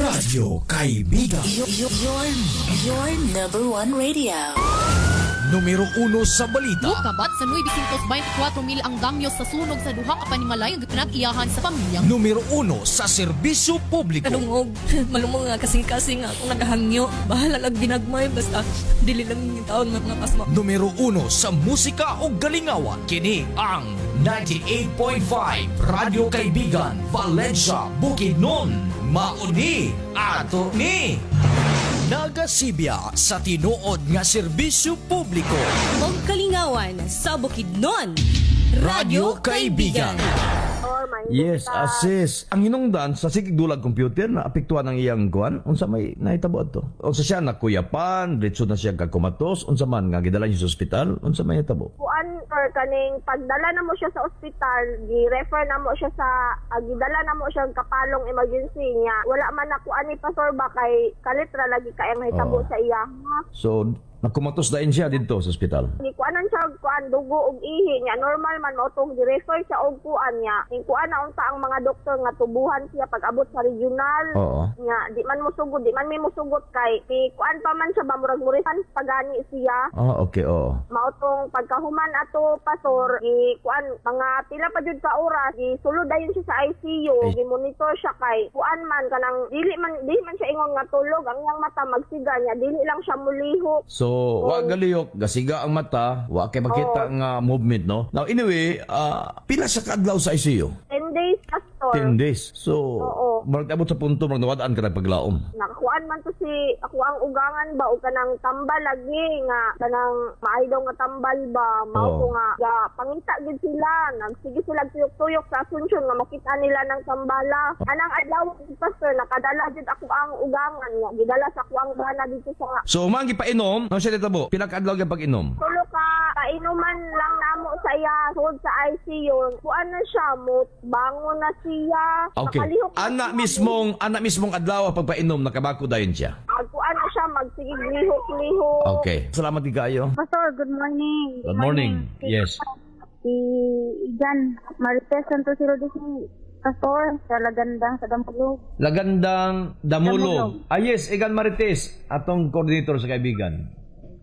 Radyo Kaibigan. Your number one radio. Numero 1 sa balita. Kabat sa 924,000 ang damyos sa sunog sa duha ka panimalay ang pinag-iyahan sa pamilyang. Numero 1 sa serbisyo publiko. Kanungog, malumong nga kasing-kasing nga kung nagahangyo. Bahala lang ginagmay, basta dili lang yung taon mga pasma. Numero 1 sa musika o galingawan. Kini ang 98.5 Radyo Kaibigan, Valencia, Bukidnon. Mauni ato ni nagasibya sa tinuod nga serbisyo publiko. Og kalingawan sa Bukidnon. Radyo Kaibigan. Yes, sis. Ang hinungdan sa sikigdulag computer na apektuhan ang iyang kuan, unsa may nahitabo to? Unsa siya nakuyapan, diretso na siya kagkumatos, unsa man nga gidala niya sa ospital, unsa may nahitabo? Kuan or kaning pagdala na mo siya sa ospital, gi-refer na mo siya sa gidala na mo siya kapalong emergency niya. Wala man na kuan ni pastor ba kay kalitra lagi kay mahitabo sa iya. So, nakumatos dain siya dito sa ospital. Ni kuanan siya kuan dugo ug ihi niya. Normal man mo tong gi-refer siya og kuan niya. Ning kuan na unta ang mga doktor nga tubuhan siya pag abot sa regional. Oo. Nya di man mo sugod, di man mi musugot kay kuan pa man siya ba murag murisan pagani siya. Okay, oo. Mao tong pagkahuman ato pastor kuan mga pila pa jud ka oras sulod dayon siya sa ICU, gi-monitor siya kay kuan man kanang dili man siya ingon nga tulog ang iyang mata magsiga niya, dili lang siya mulihok. So, wa galiyok, gasiga ang mata, wa kay makita nga movement, no? Now, anyway, pila sa kadlaw sa ICU? 10 days pastor. 10 days. So, Oo. marag abot sa punto, marag nawadaan ka na paglaom. Nakakuan man to si ako ang ugangan ba o kanang tambal lagi nga kanang maayo daw nga tambal ba mao ko nga pangita gid sila nagsige sila tuyok-tuyok sa Asunsyon nga makita nila ng tambala anang adlaw pastor nakadala jud ako ang ugangan nga gidala sa kuang bana dito sa So, umangi pa inom, ano siya ditabo? Pila ka adlaw ka pag-inom? tulo ka kainuman lang namo sa iya sud sa ICU kuan na siya mo bangon na siya Okay. nakalihok na Ana mismong adlaw pagpainom nakabako dayon siya. kuan na siya magsigig lihok-lihok. Okay. Salamat kayo. Pastor, good morning. Good morning. Yes. Si Ijan Marites Santos Rodisi, Pastor, sa Lagandang sa Dampulog. Lagandang Damulog. Yes, Igan Marites, atong coordinator sa kaibigan.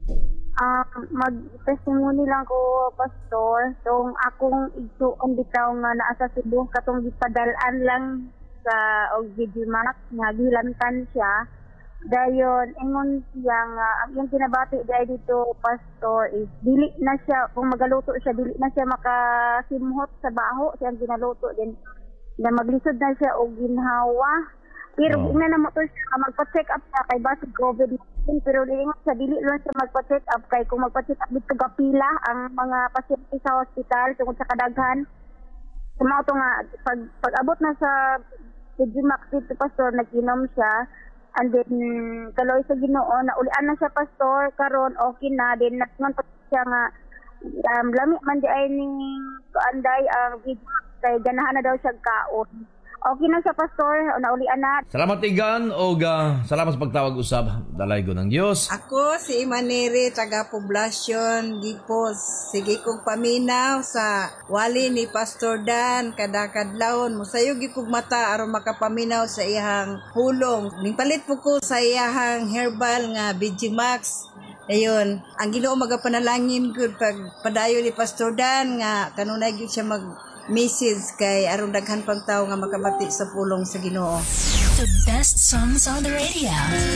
Mag-testimony lang ko, Pastor. Tong akong igsuon bitaw nga naa sa Cebu, katong gipadalaan lang sa Digimax nga gilantan siya. Dayon, ingon siya nga, ang iyang kinabati dahil dito, Pastor, is dili na siya, kung magaluto siya, dili na siya makasimhot sa baho, siyang ginaluto din. Na maglisod na siya o ginhawa. Pero ina na mo to siya, magpa-check up siya kay basig COVID-19. Pero ingon siya, dili lang siya magpa-check up kay kung magpa-check up dito gapila ang mga pasyente sa hospital tungkol sa kadaghan. Sumao to nga, pag abot na sa Digimax dito, Pastor, nag-inom siya. And then, kaloy sa Ginoo, naulian na siya, Pastor, karon okay na. Then, nagngon pa siya nga, lami man di ay ning kaanday ang video, kay ganahan na daw siya kaon. Okay na siya, Pastor, naulian na. Salamat Igan o salamat sa pagtawag usab. Dalay ko ng Diyos. Ako si Imaneri, taga Poblacion, Gipos. Sige kong paminaw sa wali ni Pastor Dan, kadakadlawon. Musayog ikog mata aron makapaminaw sa iyang hulong. Ningpalit po ko sa iyang herbal nga Digimax. Ayun, ang Ginoo magapanalangin gud pag padayo ni Pastor Dan nga kanunay gyud siya message kay aron daghan pang tawo nga makabati sa pulong sa Ginoo. The best songs on the radio.